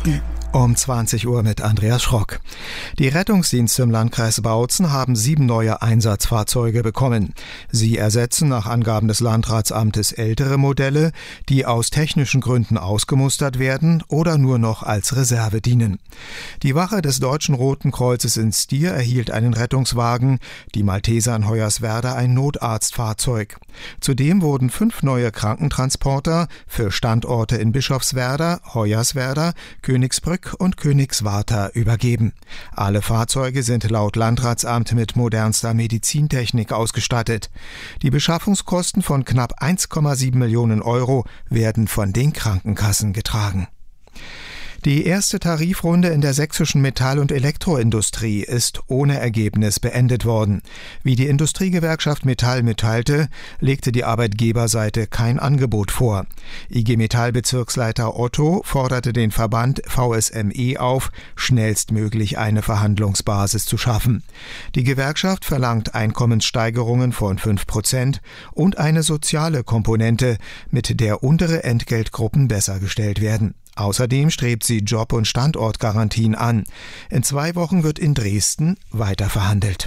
Nachrichten. Um 20 Uhr mit Andreas Schrock. Die Rettungsdienste im Landkreis Bautzen haben 7 neue Einsatzfahrzeuge bekommen. Sie ersetzen nach Angaben des Landratsamtes ältere Modelle, die aus technischen Gründen ausgemustert werden oder nur noch als Reserve dienen. Die Wache des Deutschen Roten Kreuzes in Stier erhielt einen Rettungswagen, die Malteser in Hoyerswerda ein Notarztfahrzeug. Zudem wurden 5 neue Krankentransporter für Standorte in Bischofswerda, Hoyerswerda, Königsbrück und Königswartha übergeben. Alle Fahrzeuge sind laut Landratsamt mit modernster Medizintechnik ausgestattet. Die Beschaffungskosten von knapp 1,7 Millionen Euro werden von den Krankenkassen getragen. Die erste Tarifrunde in der sächsischen Metall- und Elektroindustrie ist ohne Ergebnis beendet worden. Wie die Industriegewerkschaft Metall mitteilte, legte die Arbeitgeberseite kein Angebot vor. IG Metall-Bezirksleiter Otto forderte den Verband VSME auf, schnellstmöglich eine Verhandlungsbasis zu schaffen. Die Gewerkschaft verlangt Einkommenssteigerungen von 5% und eine soziale Komponente, mit der untere Entgeltgruppen besser gestellt werden. Außerdem strebt sie Job- und Standortgarantien an. In 2 Wochen wird in Dresden weiter verhandelt.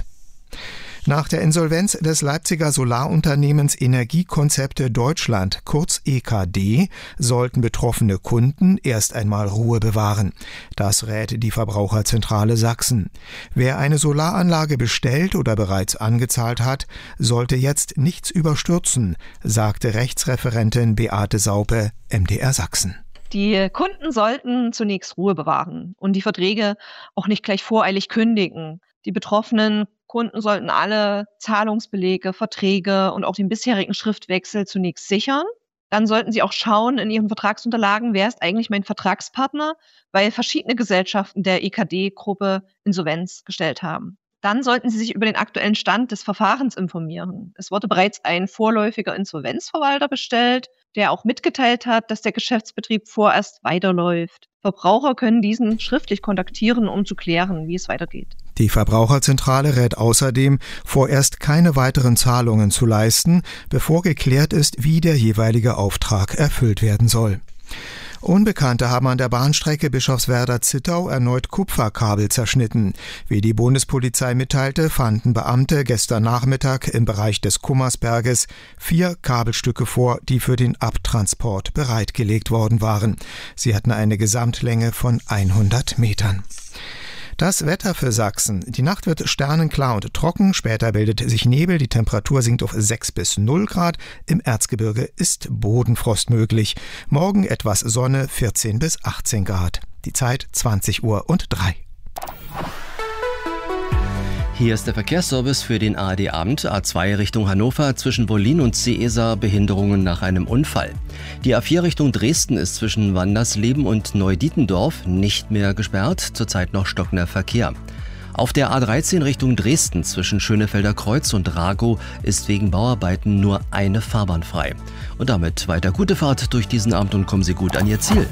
Nach der Insolvenz des Leipziger Solarunternehmens Energiekonzepte Deutschland, kurz EKD, sollten betroffene Kunden erst einmal Ruhe bewahren. Das rät die Verbraucherzentrale Sachsen. Wer eine Solaranlage bestellt oder bereits angezahlt hat, sollte jetzt nichts überstürzen, sagte Rechtsreferentin Beate Saupe, MDR Sachsen. Die Kunden sollten zunächst Ruhe bewahren und die Verträge auch nicht gleich voreilig kündigen. Die betroffenen Kunden sollten alle Zahlungsbelege, Verträge und auch den bisherigen Schriftwechsel zunächst sichern. Dann sollten sie auch schauen in ihren Vertragsunterlagen, wer ist eigentlich mein Vertragspartner, weil verschiedene Gesellschaften der EKD-Gruppe Insolvenz gestellt haben. Dann sollten Sie sich über den aktuellen Stand des Verfahrens informieren. Es wurde bereits ein vorläufiger Insolvenzverwalter bestellt, der auch mitgeteilt hat, dass der Geschäftsbetrieb vorerst weiterläuft. Verbraucher können diesen schriftlich kontaktieren, um zu klären, wie es weitergeht. Die Verbraucherzentrale rät außerdem, vorerst keine weiteren Zahlungen zu leisten, bevor geklärt ist, wie der jeweilige Auftrag erfüllt werden soll. Unbekannte haben an der Bahnstrecke Bischofswerda-Zittau erneut Kupferkabel zerschnitten. Wie die Bundespolizei mitteilte, fanden Beamte gestern Nachmittag im Bereich des Kummersberges 4 Kabelstücke vor, die für den Abtransport bereitgelegt worden waren. Sie hatten eine Gesamtlänge von 100 Metern. Das Wetter für Sachsen. Die Nacht wird sternenklar und trocken, später bildet sich Nebel, die Temperatur sinkt auf 6 bis 0 Grad. Im Erzgebirge ist Bodenfrost möglich. Morgen etwas Sonne, 14 bis 18 Grad. Die Zeit 20:03 Uhr. Hier ist der Verkehrsservice für den ARD-Abend. A2 Richtung Hannover, zwischen Wollin und Seeser Behinderungen nach einem Unfall. Die A4 Richtung Dresden ist zwischen Wandersleben und Neudietendorf nicht mehr gesperrt, zurzeit noch stockender Verkehr. Auf der A13 Richtung Dresden zwischen Schönefelder Kreuz und Ragow ist wegen Bauarbeiten nur eine Fahrbahn frei. Und damit weiter gute Fahrt durch diesen Abend und kommen Sie gut an Ihr Ziel.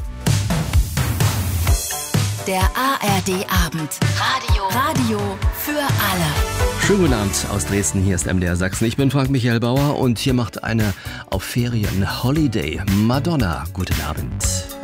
Der ARD-Abend. Radio für alle. Schönen guten Abend aus Dresden, hier ist MDR Sachsen. Ich bin Frank-Michael Bauer und hier macht eine auf Ferien Holiday Madonna. Guten Abend.